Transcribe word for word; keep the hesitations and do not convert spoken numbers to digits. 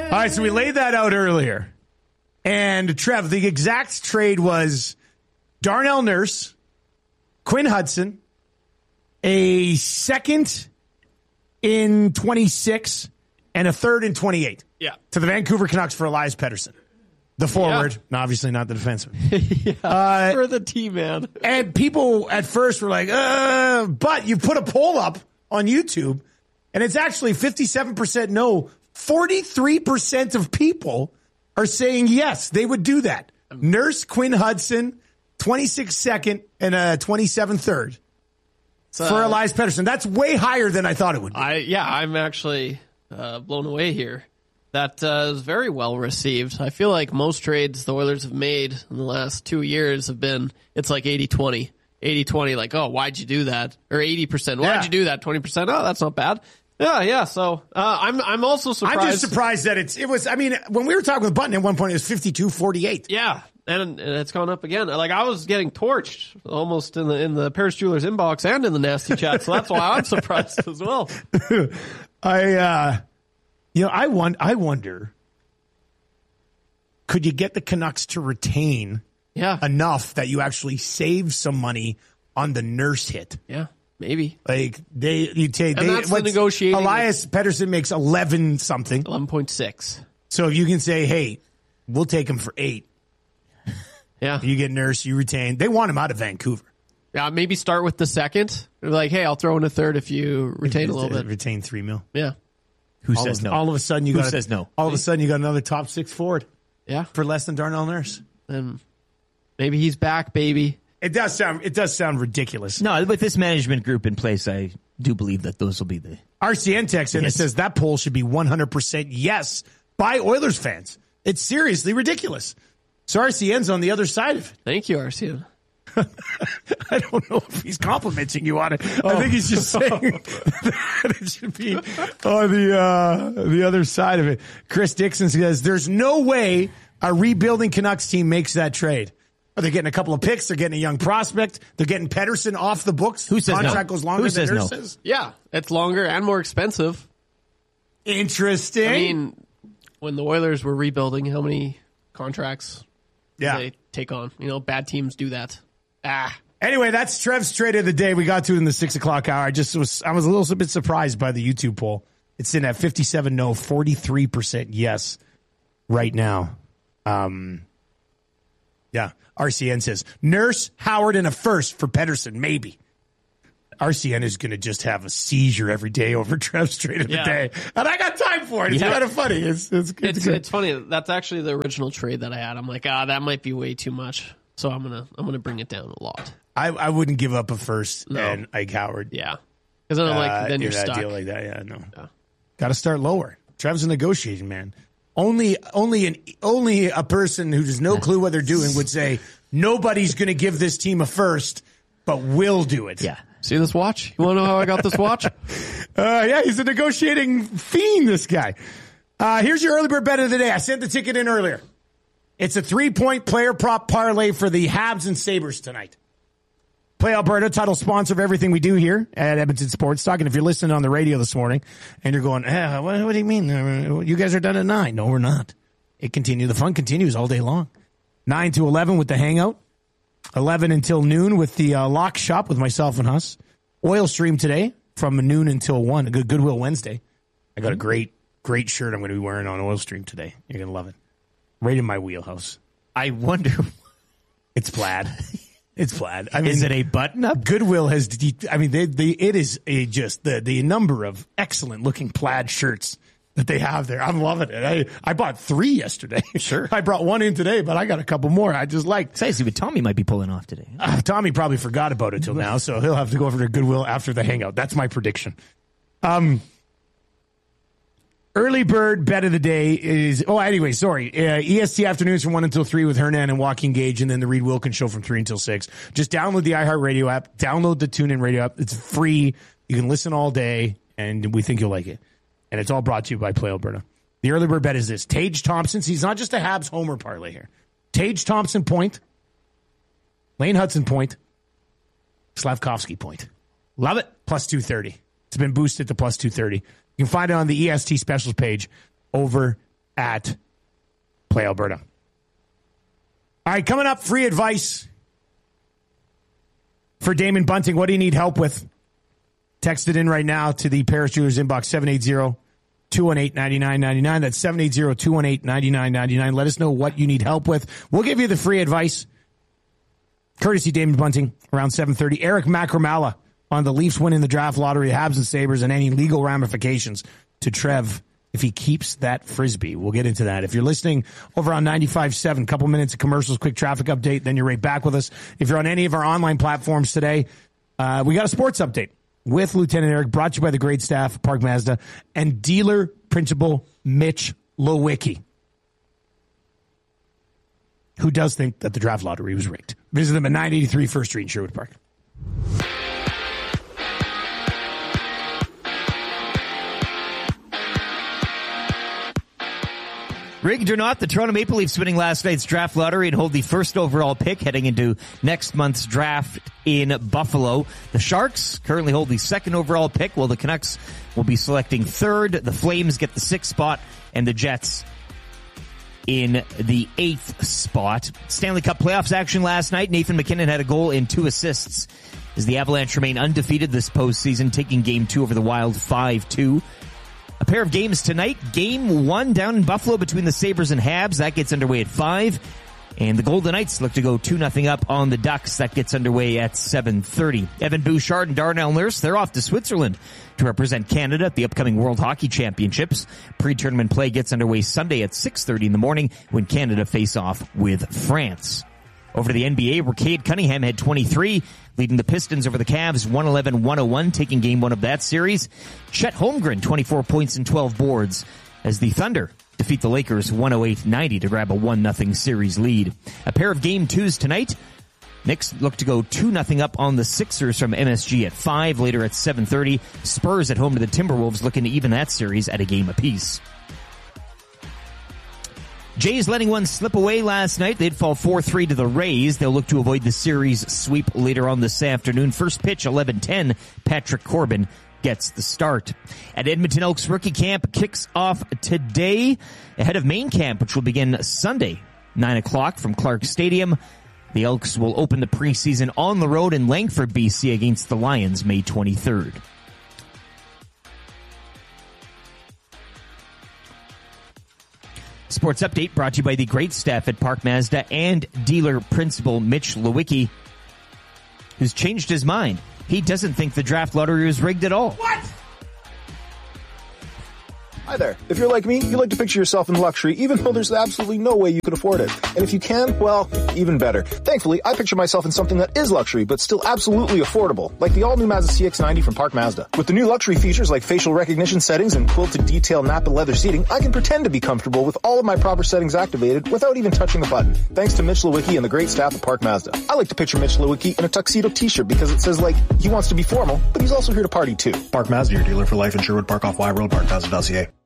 All right, so we laid that out earlier. And, Trev, the exact trade was Darnell Nurse, Quinn Hudson, a second in twenty-six, and a third in twenty-eight. Yeah. To the Vancouver Canucks for Elias Pettersson. The forward, Yeah. and obviously not the defenseman. yeah, uh, for the team, man. And people at first were like, uh, but you put a poll up on YouTube, and it's actually fifty-seven percent no. forty-three percent of people are saying yes, they would do that. Nurse, Quinn Hudson, twenty-six second, and a twenty-seven third So, for Elias Pettersson. That's way higher than I thought it would be. I yeah, I'm actually uh, blown away here. That uh, is very well received. I feel like most trades the Oilers have made in the last two years have been, it's like eighty twenty. eighty twenty, like, oh, why'd you do that? Or eighty percent, why'd Yeah. you do that? twenty percent, oh, that's not bad. Yeah, yeah, so uh, I'm I'm also surprised. I'm just surprised that it's, it was, I mean, when we were talking with Button at one point, it was fifty-two forty-eight. Yeah, and, and it's gone up again. Like, I was getting torched almost in the in the Paris Jewelers inbox and in the Nasty Chat, so that's why I'm surprised as well. I, uh, you know, I, won- I wonder, could you get the Canucks to retain Yeah, enough that you actually save some money on the Nurse hit? yeah, maybe. Like they, you take And they, that's the what's- negotiating- Elias Pettersson makes eleven something. eleven point six. So if you can say, hey, we'll take him for eight. Yeah. You get Nurse, you retain. They want him out of Vancouver. Yeah, maybe start with the second. Like, hey, I'll throw in a third if you retain a little bit. Retain three mil. Yeah. Who All says of, no? all of a sudden you Who got says no? All of a sudden you got another top six forward Yeah. for less than Darnell Nurse. And maybe he's back, baby. It does sound it does sound ridiculous. No, with this management group in place, I do believe that those will be the. R C N text in and Yes. says that poll should be one hundred percent yes by Oilers fans. It's seriously ridiculous. So R C N's on the other side of it. Thank you, Arcian. I don't know if he's complimenting you on it. I think he's just saying that it should be on the uh, the other side of it. Chris Dixon says there's no way a rebuilding Canucks team makes that trade. Are they getting a couple of picks? They're getting a young prospect. They're getting Pettersson off the books. Who says Contract no? goes longer Who than says no? nurses. Yeah, it's longer and more expensive. Interesting. I mean, when the Oilers were rebuilding, how many contracts yeah. did they take on? You know, bad teams do that. Ah. Anyway, that's Trev's trade of the day. We got to it in the six o'clock hour. I just was, I was a little bit surprised by the YouTube poll. It's in at fifty-seven no, forty-three percent yes right now. Um, yeah. R C N says Nurse, Howard, and a first for Pettersson, maybe. R C N is going to just have a seizure every day over Trev's trade of Yeah. the day. And I got time for it. It's Yeah. kind of funny. It's, it's, it's, It's good. it's funny. That's actually the original trade that I had. I'm like, ah, that might be way too much. So I'm gonna I'm gonna bring it down a lot. I, I wouldn't give up a first No. and Ike Howard. Yeah, because then I'm like, Uh, then you're in that stuck. deal like that. Yeah, no. Yeah. Got to start lower. Trev's a negotiating man. Only, only an, only a person who has no clue what they're doing would say nobody's going to give this team a first, but we'll do it. Yeah. See this watch? You want to know how I got this watch? Uh, yeah, he's a negotiating fiend, this guy. Uh, here's your early bird bet of the day. I sent the ticket in earlier. It's a three-point player prop parlay for the Habs and Sabres tonight. Play Alberta, title sponsor of everything we do here at Edmonton Sports Talk. And if you're listening on the radio this morning and you're going, eh, what, what do you mean? Uh, You guys are done at nine. No, we're not. It continues. The fun continues all day long. nine to eleven with the Hangout. eleven until noon with the uh, Lock Shop with myself and Huss. Oil Stream today from noon until one. Good Goodwill Wednesday. I got a great, great shirt I'm going to be wearing on Oil Stream today. You're going to love it. Right in my wheelhouse. I wonder. It's plaid. It's plaid. I mean, Is it a button up? Goodwill has, de- I mean, they, they, it is a just the, the number of excellent looking plaid shirts that they have there. I'm loving it. I, I bought three yesterday. Sure. I brought one in today, but I got a couple more. I just like, Say, see what Tommy might be pulling off today. uh, Tommy probably forgot about it till now, so he'll have to go over to Goodwill after the Hangout. That's my prediction. Um, Early bird bet of the day is, oh, anyway, sorry. Uh, E S T afternoons from one until three with Hernan and Joaquin Gage, and then the Reed Wilkins show from three until six. Just download the iHeartRadio app, download the TuneIn Radio app. It's free. You can listen all day, and we think you'll like it. And it's all brought to you by Play Alberta. The early bird bet is this. Tage Thompson, he's not just a Habs homer parlay here. Tage Thompson point, Lane Hudson point, Slavkovsky point. Love it. Plus two thirty. It's been boosted to plus two thirty. You can find it on the E S T specials page over at Play Alberta. All right, coming up, free advice for Damon Bunting. What do you need help with? Text it in right now to the Paris Jewelers inbox, seven eight zero, two one eight, nine nine nine nine. That's seven eight zero, two one eight, nine nine nine nine. Let us know what you need help with. We'll give you the free advice. Courtesy Damon Bunting, around seven thirty. Eric Macramala on the Leafs winning the draft lottery, Habs and Sabres, and any legal ramifications to Trev if he keeps that Frisbee. We'll get into that. If you're listening over on ninety-five point seven, couple minutes of commercials, quick traffic update, then you're right back with us. If you're on any of our online platforms today, uh, we got a sports update with Lieutenant Eric, brought to you by the great staff of Park Mazda and dealer principal Mitch Lewicki, who does think that the draft lottery was rigged. Visit them at nine eighty-three First Street in Sherwood Park. Rigged or not, the Toronto Maple Leafs winning last night's draft lottery and hold the first overall pick heading into next month's draft in Buffalo. The Sharks currently hold the second overall pick, while the Canucks will be selecting third. The Flames get the sixth spot, and the Jets in the eighth spot. Stanley Cup playoffs action last night. Nathan MacKinnon had a goal and two assists as the Avalanche remain undefeated this postseason, taking game two over the Wild five two. A pair of games tonight. Game one down in Buffalo between the Sabres and Habs. That gets underway at five. And the Golden Knights look to go two nothing up on the Ducks. That gets underway at seven thirty. Evan Bouchard and Darnell Nurse, they're off to Switzerland to represent Canada at the upcoming World Hockey Championships. Pre-tournament play gets underway Sunday at six thirty in the morning when Canada face off with France. Over to the N B A, where Cade Cunningham had twenty-three, leading the Pistons over the Cavs one eleven to one oh one, taking game one of that series. Chet Holmgren, twenty-four points and twelve boards, as the Thunder defeat the Lakers one oh eight to ninety to grab a one nothing series lead. A pair of game twos tonight. Knicks look to go two nothing up on the Sixers from M S G at five. Later at seven thirty, Spurs at home to the Timberwolves, looking to even that series at a game apiece. Jays letting one slip away last night. They'd fall four three to the Rays. They'll look to avoid the series sweep later on this afternoon. First pitch, eleven ten. Patrick Corbin gets the start. At Edmonton Elks rookie camp kicks off today ahead of main camp, which will begin Sunday, nine o'clock from Clark Stadium. The Elks will open the preseason on the road in Langford, B C against the Lions May twenty-third. Sports update brought to you by the great staff at Park Mazda and dealer principal Mitch Lewicki, who's changed his mind. He doesn't think the draft lottery was rigged at all. What? Hi there. If you're like me, you like to picture yourself in luxury, even though there's absolutely no way you could afford it. And if you can, well, even better. Thankfully, I picture myself in something that is luxury, but still absolutely affordable, like the all-new Mazda C X ninety from Park Mazda. With the new luxury features like facial recognition settings and quilted detail Napa leather seating, I can pretend to be comfortable with all of my proper settings activated without even touching a button. Thanks to Mitch Lewicki and the great staff at Park Mazda. I like to picture Mitch Lewicki in a tuxedo t-shirt because it says, like, he wants to be formal, but he's also here to party too. Park Mazda, your dealer for life in Sherwood Park off Y Road, park mazda dot c a.